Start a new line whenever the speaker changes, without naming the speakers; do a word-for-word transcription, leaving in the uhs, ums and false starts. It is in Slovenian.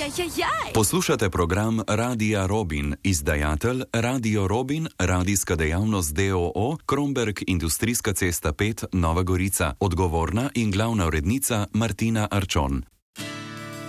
Ajajaj.
Poslušate program Radia Robin, izdajatelj Radio Robin, radijska dejavnost d o o, Kromberk, Industrijska cesta pet, Nova Gorica. Odgovorna in glavna urednica Martina Arčon.